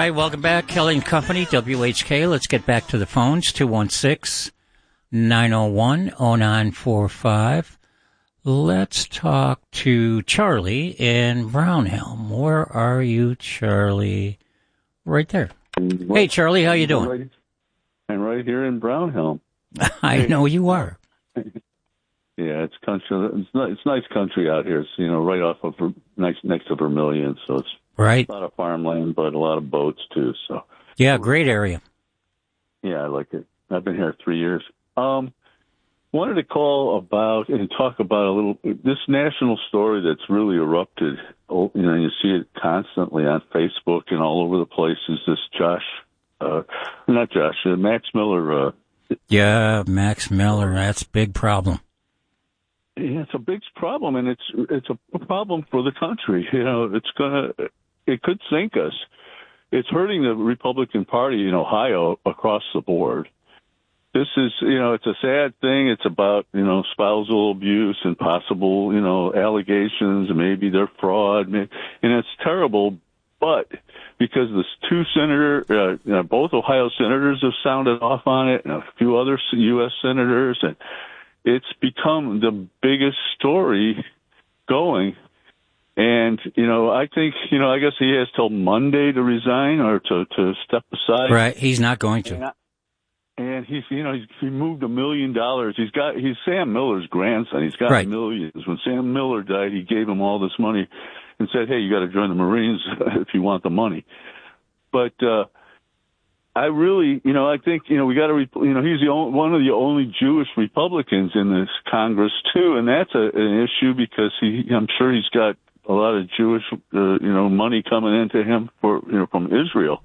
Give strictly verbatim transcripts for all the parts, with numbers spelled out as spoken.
right, welcome back. Kelly and Company, W H K. Let's get back to the phones. two one six, nine oh one, oh nine four five. Let's talk to Charlie in Brownhelm. Where are you, Charlie? Right there. What? Hey, Charlie, how you doing? Right, I'm right here in Brownhelm. I know you are. Yeah, it's country. It's, not, it's nice country out here. It's, you know, right off of next next to Vermilion, so it's right. A lot of farmland, but a lot of boats too. So yeah, great area. Yeah, I like it. I've been here three years. Um, wanted to call about and talk about a little this national story that's really erupted. You know, you see it constantly on Facebook and all over the place. Is this Josh? Uh, not Josh. Uh, Max Miller. Uh, yeah, Max Miller. That's a big problem. Yeah, it's a big problem, and it's it's a problem for the country. You know, it's gonna it could sink us. It's hurting the Republican Party in Ohio across the board. This is, you know, it's a sad thing. It's about, you know, spousal abuse and possible, you know, allegations, and maybe they're fraud, and it's terrible. But because the two senator, uh, you know, both Ohio senators have sounded off on it, and a few other U S senators, and it's become the biggest story going. And, you know, I think, you know, I guess he has till Monday to resign or to, to step aside. Right. He's not going to. And, I, and he's, you know, he's, he moved a million dollars. He's got, he's Sam Miller's grandson. He's got right. millions. When Sam Miller died, he gave him all this money and said, hey, you got to join the Marines if you want the money. But, uh, I really, you know, I think, you know, we got to, you know, he's the only, one of the only Jewish Republicans in this Congress, too. And that's a, an issue because he, I'm sure he's got a lot of Jewish, uh, you know, money coming into him for, you know, from Israel.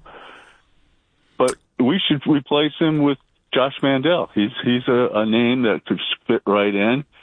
But we should replace him with Josh Mandel. He's, he's a, a name that could fit right in.